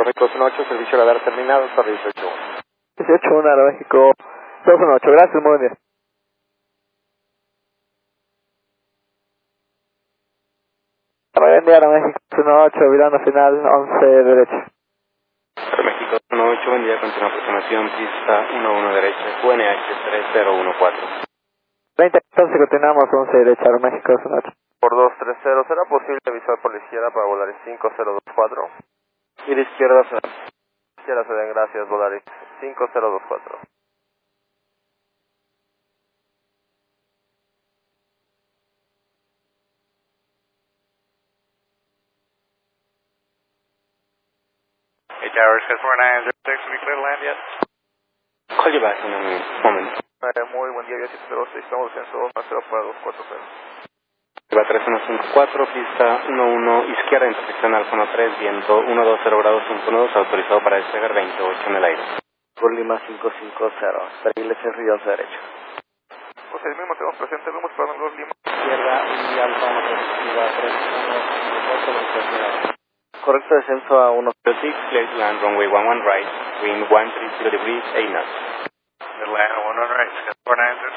Aeroméxico 18, servicio radar terminado, para 18. 18-1, Aeroméxico 218, gracias, muy buen día. Buen día, Aeroméxico 18, virando final, 11 derecha. Aeroméxico 18, buen día, continua aproximación, pista 11 derecha, QNH 3014. 20, entonces continuamos, 11 derecha, Aeroméxico 18. Por 230, ¿será posible avisar por la izquierda para Volaris 5024? Y de izquierda se den, gracias, Volaris 5024. Hey Towers, 4906, we clear to land yet? Call you back in a moment. Muy buen día, 706, estamos en 210 para 240. Va 3154, pista 11, izquierda, intersección Alfa 3, viento 120 grados 512, autorizado para despegar 28 en el aire. Por Lima 550, Perriles en Río derecho. Pues el mismo tenemos presente, vamos para los Lima. Izquierda y Alfa 1 positiva, 3154, correcto descenso a 106, clear to land, runway 11 right, wind 130 degrees, 8 knots. Atlanta 11 right, 4906.